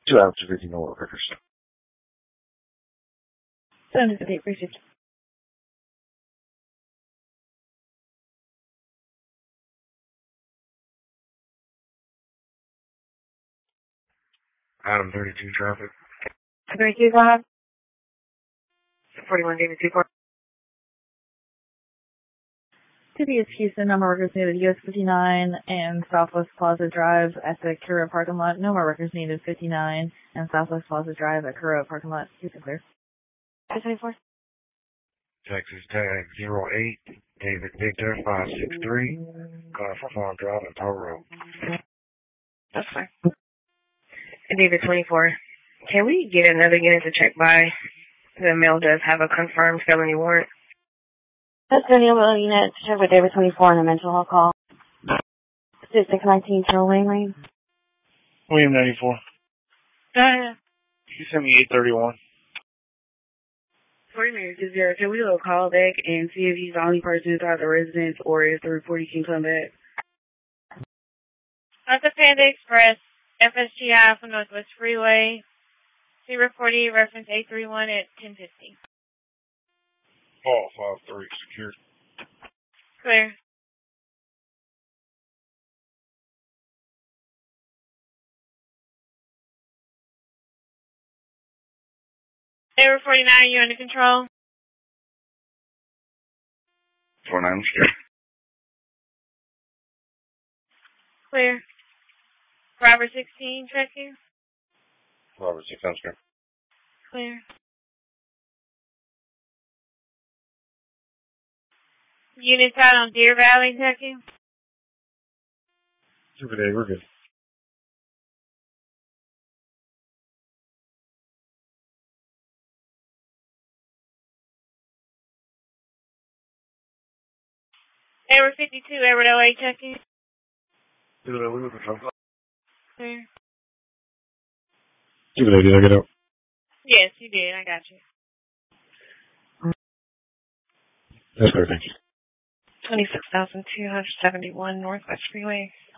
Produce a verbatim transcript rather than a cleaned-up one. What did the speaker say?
Two out to fifty no workers. seven fifty-eight, received. Item thirty-two traffic. thirty-two, go ahead. forty-one, David, two four. City of Houston, number workers needed U S fifty-nine and Southwest Plaza Drive at the Kuro parking lot. No more workers needed fifty-nine and Southwest Plaza Drive at Kuro parking lot. Houston clear. five twenty-four. Texas tag zero eight, David Victor five six three, car for Farm Drive and Power Road. That's fine. David twenty-four. Can we get another unit to check by? The mail does have a confirmed felony warrant. That's the new unit to check with David twenty-four on a mental health call. six nineteen Charles Lane Lane. William ninety-four. Go ahead. You sent me eight thirty-one. forty minutes to zero. Can we do a call back and see if he's the only person inside the residence or if the report can come back? At the Panda Express, F S G I from Northwest Freeway, zero forty, reference eight three one at ten fifty. Paul five three, secured. Clear. Zero forty-nine, you under control? forty-nine, secured. Clear. Robert sixteen, check you. Robert six, I'm secured. Clear. Units out on Deer Valley, check you. Super day, we're good. Edward fifty-two, Edward L A, check you. Super day, we were control. Clear. Super day, did I get out? Yes, you did. I got you. That's clear, thank you. twenty-six thousand two hundred seventy-one Northwest Freeway.